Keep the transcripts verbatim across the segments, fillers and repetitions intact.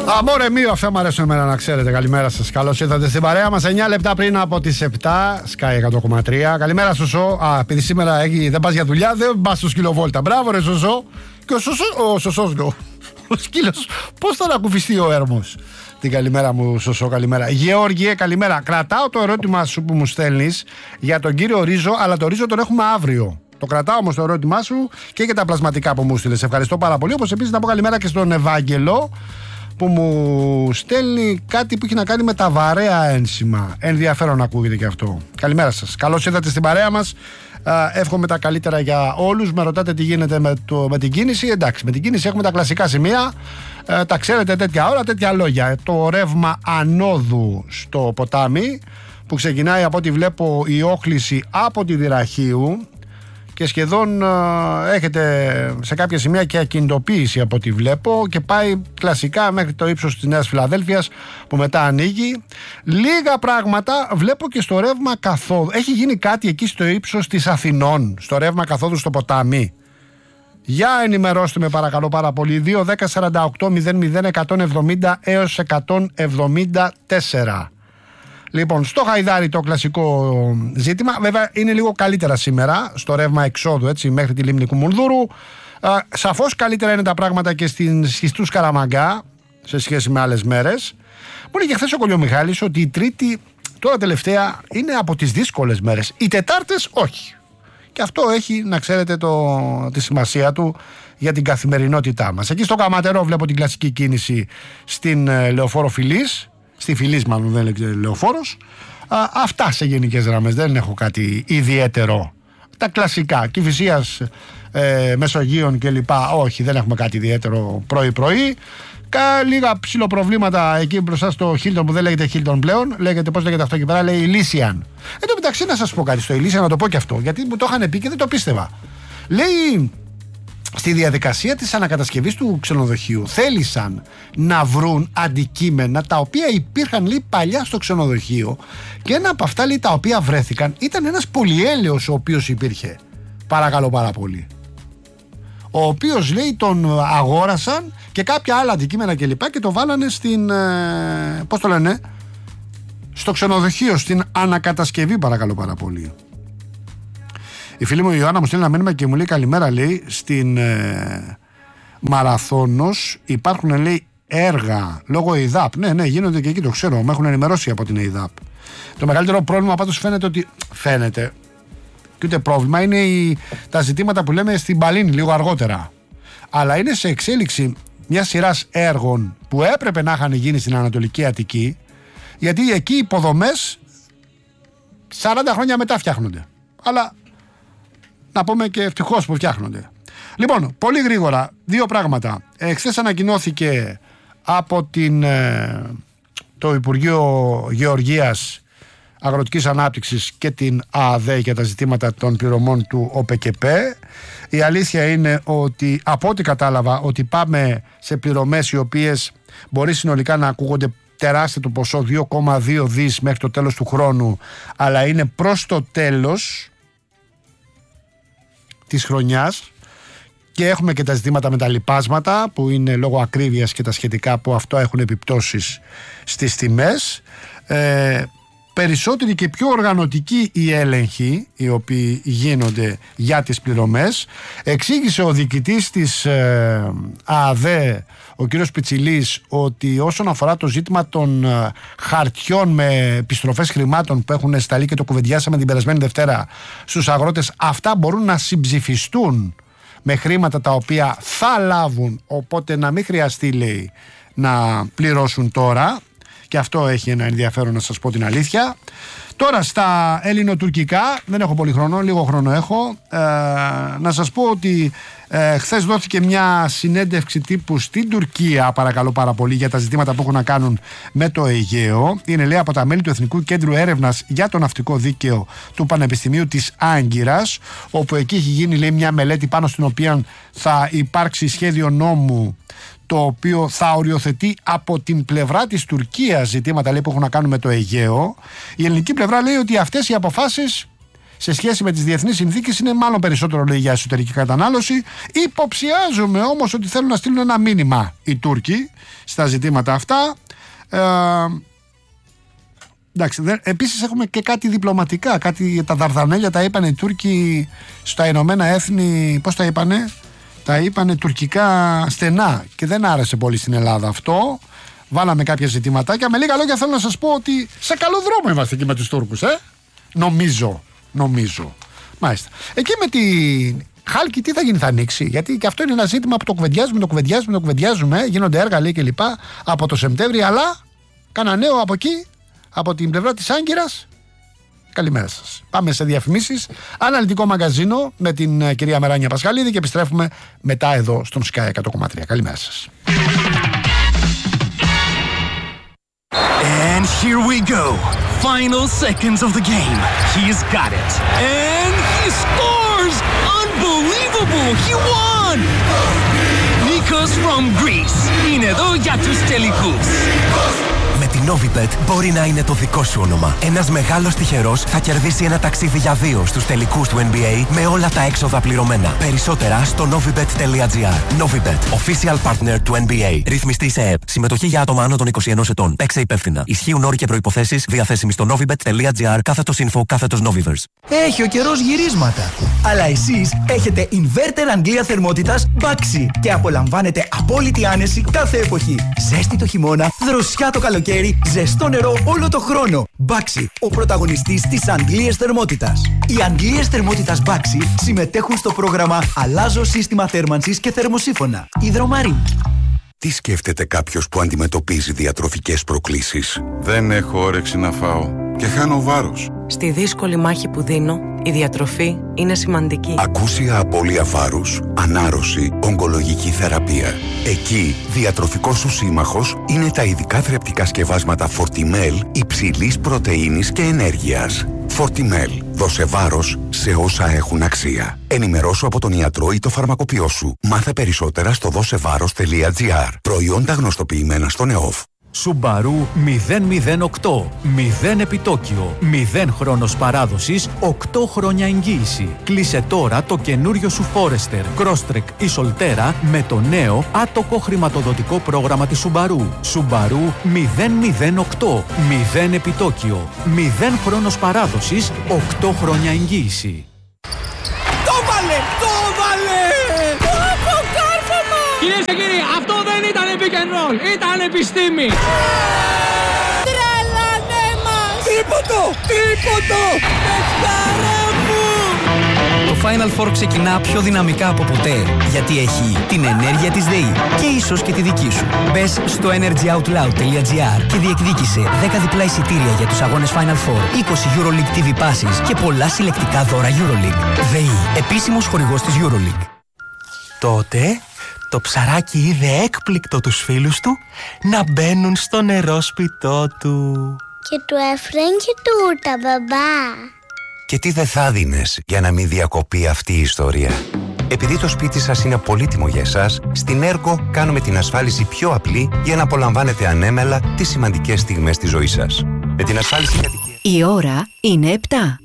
Αμόρε μείο, αυτά μου αρέσουν εμένα να ξέρετε. Καλημέρα σας. Καλώς ήρθατε στην παρέα μας. εννιά λεπτά πριν από τις επτά, Sky εκατό κόμμα τρία. Καλημέρα, Σωσό. Α, επειδή σήμερα έχει, δεν πας για δουλειά, δεν πας στο σκυλοβόλτα. Μπράβο, ρε Σωσό. Και ο Σωσό, ο Σωσός, ο σκύλος, πώς θα ανακουφιστεί ο έρμος. Την καλημέρα μου, Σωσό, καλημέρα. Γεώργιε, καλημέρα. Κρατάω το ερώτημα σου που μου στέλνεις για τον κύριο Ρίζο, αλλά το Ρίζο τον έχουμε αύριο. Το κρατάω όμως το ερώτημά σου και για τα πλασματικά που μου στείλες. Ευχαριστώ πάρα πολύ. Όπως επίσης να πω καλημέρα και στον Ευάγγελο, που μου στέλνει κάτι που έχει να κάνει με τα βαρέα ένσημα. Ενδιαφέρον ακούγεται και αυτό. Καλημέρα σας. Καλώς ήρθατε στην παρέα μας. Εύχομαι τα καλύτερα για όλους. Με ρωτάτε τι γίνεται με, το, με την κίνηση. Εντάξει, με την κίνηση έχουμε τα κλασικά σημεία. Ε, τα ξέρετε, τέτοια ώρα, τέτοια λόγια. Το ρεύμα ανόδου στο ποτάμι, που ξεκινάει από ό,τι βλέπω η όχληση από τη Δυραχείου και σχεδόν ε, έχετε σε κάποια σημεία και ακινητοποίηση από ό,τι βλέπω και πάει κλασικά μέχρι το ύψος της Νέας Φιλαδέλφειας, που μετά ανοίγει. Λίγα πράγματα βλέπω και στο ρεύμα καθόδου. Έχει γίνει κάτι εκεί στο ύψος της Αθηνών, στο ρεύμα καθόδου στο ποτάμι. Για ενημερώστε με παρακαλώ πάρα πολύ. Δύο δέκα σαράντα οκτώ μηδέν μηδέν εκατόν εβδομήντα έως εκατόν εβδομήντα τέσσερα. Λοιπόν, στο Χαϊδάρι το κλασικό ζήτημα. Βέβαια είναι λίγο καλύτερα σήμερα στο ρεύμα εξόδου, έτσι, μέχρι τη λίμνη Κουμουνδούρου. Σαφώς καλύτερα είναι τα πράγματα και στην Σχιστούς Καραμαγκά σε σχέση με άλλες μέρες. Μου έλεγε χθες ο Κολιομιχάλης ότι η Τρίτη τώρα τελευταία είναι από τις δύσκολες μέρες. Οι Τετάρτες όχι. Και αυτό έχει, να ξέρετε, το, τη σημασία του για την καθημερινότητά μας. Εκεί στο Καματερό βλέπω την κλασική κίνηση στην ε, Λεωφόρο Φιλής. Στη Φιλής μάλλον, δεν λέγεται Λεωφόρος. Α, αυτά σε γενικές γραμμές, δεν έχω κάτι ιδιαίτερο. Τα κλασικά, Κηφισίας, ε, Μεσογείων κλπ. Όχι, δεν έχουμε κάτι ιδιαίτερο πρωί-πρωί. Κα, λίγα ψιλοπροβλήματα εκεί μπροστά στο Χίλτον, που δεν λέγεται Χίλτον πλέον. Λέγεται, πώς λέγεται αυτό εκεί πέρα, λέει Ηλίσιαν. Εν τω μεταξύ, να σας πω κάτι στο Ηλίσιαν, να το πω και αυτό, γιατί μου το είχαν πει και δεν το πίστευα. Λέει, στη διαδικασία της ανακατασκευής του ξενοδοχείου θέλησαν να βρουν αντικείμενα τα οποία υπήρχαν, λέει, παλιά στο ξενοδοχείο, και ένα από αυτά, λέει, τα οποία βρέθηκαν ήταν ένας πολυέλαιος ο οποίος υπήρχε. Παρακαλώ πάρα πολύ. Ο οποίος, λέει, τον αγόρασαν και κάποια άλλα αντικείμενα και λοιπά και το βάλανε στην, ε, πώς το λένε, στο ξενοδοχείο, στην ανακατασκευή, παρακαλώ πάρα πολύ. Η φίλη μου η Ιωάννα μου στέλνει ένα μήνυμα και μου λέει καλημέρα, λέει, στην ε, Μαραθώνος υπάρχουν, λέει, έργα λόγω ΕΙΔΑΠ. Ναι, ναι, γίνονται και εκεί, το ξέρω, με έχουν ενημερώσει από την ΕΙΔΑΠ. Το μεγαλύτερο πρόβλημα πάντως φαίνεται ότι, φαίνεται, και ούτε πρόβλημα, είναι η, τα ζητήματα που λέμε στην Παλίνη λίγο αργότερα. Αλλά είναι σε εξέλιξη μια σειράς έργων που έπρεπε να είχαν γίνει στην Ανατολική Αττική, γιατί εκεί οι υποδομές σαράντα χρόνια μετά φτιάχνονται. Αλλά να πούμε και ευτυχώς που φτιάχνονται. Λοιπόν, πολύ γρήγορα, δύο πράγματα. Εχθές ανακοινώθηκε από την, το Υπουργείο Γεωργίας, Αγροτικής Ανάπτυξης και την ΑΔΕ για τα ζητήματα των πληρωμών του ΟΠΕΚΕΠ. Η αλήθεια είναι ότι, από ό,τι κατάλαβα, ότι πάμε σε πληρωμές οι οποίες μπορεί συνολικά να ακούγονται τεράστιο το ποσό, δύο κόμμα δύο δις μέχρι το τέλος του χρόνου, αλλά είναι προς το τέλος της χρονιάς, και έχουμε και τα ζητήματα με τα λιπάσματα που είναι λόγω ακρίβειας και τα σχετικά, που αυτό έχουν επιπτώσεις στις τιμές. Ε, περισσότεροι και πιο οργανωτικοί οι έλεγχοι οι οποίοι γίνονται για τις πληρωμές. Εξήγησε ο διοικητής της ε, ΑΔΕ, ο κύριος Πιτσιλής, ότι όσον αφορά το ζήτημα των ε, χαρτιών με επιστροφές χρημάτων που έχουν σταλεί, και το κουβεντιάσαμε την περασμένη Δευτέρα στους αγρότες, αυτά μπορούν να συμψηφιστούν με χρήματα τα οποία θα λάβουν, οπότε να μην χρειαστεί, λέει, να πληρώσουν τώρα. Και αυτό έχει ένα ενδιαφέρον, να σας πω την αλήθεια. Τώρα στα ελληνοτουρκικά, δεν έχω πολύ χρόνο, λίγο χρόνο έχω. Ε, να σας πω ότι ε, χθες δόθηκε μια συνέντευξη τύπου στην Τουρκία, παρακαλώ πάρα πολύ, για τα ζητήματα που έχουν να κάνουν με το Αιγαίο. Είναι, λέει, από τα μέλη του Εθνικού Κέντρου Έρευνας για το Ναυτικό Δίκαιο του Πανεπιστημίου της Άγκυρας, όπου εκεί έχει γίνει, λέει, μια μελέτη πάνω στην οποία θα υπάρξει σχέδιο νόμου, το οποίο θα οριοθετεί από την πλευρά της Τουρκίας ζητήματα, λέει, που έχουν να κάνουν με το Αιγαίο. Η ελληνική πλευρά λέει ότι αυτές οι αποφάσεις σε σχέση με τις διεθνείς συνθήκες είναι μάλλον περισσότερο λέει για εσωτερική κατανάλωση. Υποψιάζομαι όμως ότι θέλουν να στείλουν ένα μήνυμα οι Τούρκοι στα ζητήματα αυτά. Ε, εντάξει, δε, επίσης έχουμε και κάτι διπλωματικά, κάτι, τα Δαρδανέλια τα είπαν οι Τούρκοι στα Ηνωμένα Έθνη, πώς τα είπανε, τα είπανε τουρκικά στενά και δεν άρεσε πολύ στην Ελλάδα αυτό. Βάλαμε κάποια ζητηματάκια. Με λίγα λόγια θέλω να σας πω ότι σε καλό δρόμο είμαστε εκεί με τους Τούρκους, ε? Νομίζω, νομίζω. Μάλιστα. Εκεί με τη Χάλκη τι θα γίνει, θα ανοίξει? Γιατί και αυτό είναι ένα ζήτημα που το κουβεντιάζουμε, το κουβεντιάζουμε, το κουβεντιάζουμε. Γίνονται έργα λέει και λοιπά από το Σεπτέμβρη, αλλά κάνα νέο από εκεί, από την πλευρά της Άγκυρας. Καλημέρα σας. Πάμε σε διαφημίσεις. Αναλυτικό μαγκαζίνο με την uh, κυρία Μεράνια Πασχαλίδη και επιστρέφουμε μετά εδώ στον Sky εκατό κόμμα τρία. Καλημέρα σας. And here we go. Final seconds of the game. He's got it. And he scores! Unbelievable! He won! Nikos from Greece. Είναι εδώ για τους τελικούς. Με την Novibet μπορεί να είναι το δικό σου όνομα. Ένας μεγάλος τυχερός θα κερδίσει ένα ταξίδι για δύο στους τελικούς του N B A με όλα τα έξοδα πληρωμένα. Περισσότερα στο novibet τελεία gr. Novibet, official partner του N B A. Ρυθμιστή σε ΕΕΠ. Συμμετοχή για άτομα άνω των είκοσι ενός ετών. Παίξε υπεύθυνα. Ισχύουν όροι και προϋποθέσεις διαθέσιμοι στο novibet τελεία gr κάθετος info κάθετος Noviverse. Έχει ο καιρός γυρίσματα. Αλλά εσείς έχετε inverter Αγγλία θερμότητας Baxi και απολαμβάνετε απόλυτη άνεση κάθε εποχή. Ζέστη το χειμώνα, δροσιά το καλοκαίρι, ζεστό νερό όλο το χρόνο. Baxi, ο πρωταγωνιστής της Αγγλίας θερμότητας. Οι Αγγλίες θερμότητας Baxi συμμετέχουν στο πρόγραμμα Αλλάζω σύστημα θέρμανσης και θερμοσύφωνα. Υδρομαρή. Τι σκέφτεται κάποιος που αντιμετωπίζει διατροφικές προκλήσεις? Δεν έχω όρεξη να φάω και χάνω βάρος. Στη δύσκολη μάχη που δίνω, η διατροφή είναι σημαντική. Ακούσια απώλεια βάρους, ανάρρωση, ογκολογική θεραπεία. Εκεί, διατροφικός σου σύμμαχος είναι τα ειδικά θρεπτικά σκευάσματα Fortimel υψηλής πρωτεΐνης και ενέργειας. Fortimel. Δώσε βάρος σε όσα έχουν αξία. Ενημερώσου από τον ιατρό ή το φαρμακοποιό σου. Μάθε περισσότερα στο δώσεβάρος τελεία gr. Προϊόντα γνωστοποιημένα στον ΕΟΦ. Subaru μηδέν μηδέν οκτώ. μηδέν επιτόκιο. μηδέν χρόνος παράδοσης. οκτώ χρόνια εγγύηση. Κλείσε τώρα το καινούριο σου Forester, Crosstrek ή Solterra με το νέο άτοκο χρηματοδοτικό πρόγραμμα της Subaru. Subaru μηδέν μηδέν οκτώ. μηδέν επιτόκιο. μηδέν χρόνος παράδοσης. οκτώ χρόνια εγγύηση. Το βάλε! Το βάλε! Κυρίες και κύριοι, αυτό δεν ήταν pick and roll, ήταν επιστήμη. Τρελανέ μας! Τίποτο! Τίποτο! Πεθιάρα μου! Το Final Four ξεκινά πιο δυναμικά από ποτέ, γιατί έχει την ενέργεια της ΔΕΗ και ίσως και τη δική σου. Μπες στο energy out loud τελεία gr και διεκδίκησε δέκα διπλά εισιτήρια για τους αγώνες Final Four, είκοσι EuroLeague τι βι passes και πολλά συλλεκτικά δώρα EuroLeague. ΔΕΗ, επίσημος χορηγός της EuroLeague. Τότε το ψαράκι είδε έκπληκτο τους φίλους του να μπαίνουν στο νερόσπιτό του. Και του έφεραν και τούτα, μπαμπά. Και τι δεν θα δίνες για να μην διακοπεί αυτή η ιστορία? Επειδή το σπίτι σας είναι πολύτιμο για εσάς, στην Ergo κάνουμε την ασφάλιση πιο απλή για να απολαμβάνετε ανέμελα τις σημαντικές στιγμές της ζωής σας. Με την ασφάλιση κατοικίας... Η ώρα είναι επτά.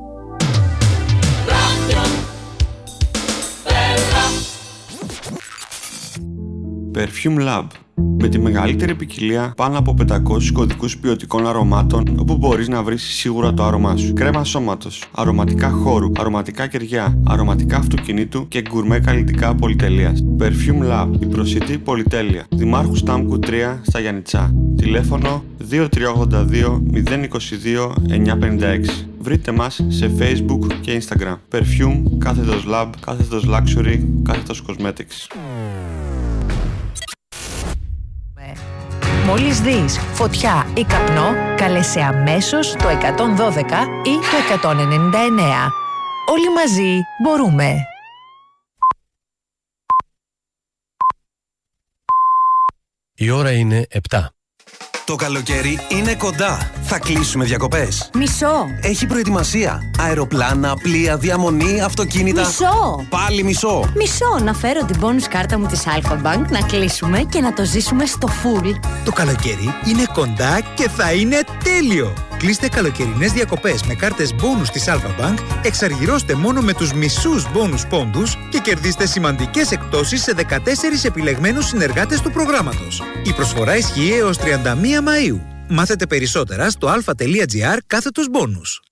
Perfume Lab. Με τη μεγαλύτερη ποικιλία πάνω από πεντακόσιους κωδικούς ποιοτικών αρωμάτων, όπου μπορείς να βρεις σίγουρα το άρωμά σου. Κρέμα σώματος, αρωματικά χώρου, αρωματικά κεριά, αρωματικά αυτοκινήτου και γκουρμέ καλλιτικά πολυτελείας. Perfume Lab, η προσιτή πολυτέλεια. Δημάρχου Στάμκου τρία στα Γιαννιτσά. Τηλέφωνο δύο τρία ογδόντα δύο μηδέν είκοσι δύο εννιακόσια πενήντα έξι. Βρείτε μας σε Facebook και Instagram. Perfume, κάθετος Lab, κάθετος Luxury, κάθετος Cosmetics. Μόλις δεις φωτιά ή καπνό, κάλεσε αμέσως το εκατόν δώδεκα ή το εκατόν ενενήντα εννέα. Όλοι μαζί μπορούμε. Η ώρα είναι επτά. Το καλοκαίρι είναι κοντά. Θα κλείσουμε διακοπές. Μισό. Έχει προετοιμασία. Αεροπλάνα, πλοία, διαμονή, αυτοκίνητα. Μισό. Πάλι μισό. Μισό. Να φέρω την bonus κάρτα μου της Alpha Bank, να κλείσουμε και να το ζήσουμε στο full. Το καλοκαίρι είναι κοντά και θα είναι τέλειο. Κλείστε καλοκαιρινές διακοπές με κάρτες bonus της Alpha Bank, εξαργυρώστε μόνο με τους μισούς bonus πόντους και κερδίστε σημαντικές εκπτώσεις σε δεκατέσσερις επιλεγμένους συνεργάτες του προγράμματος. Η προσφορά ισχύει έως τριάντα μία Μαΐου. Μάθετε περισσότερα στο alpha.gr κάθετος bonus.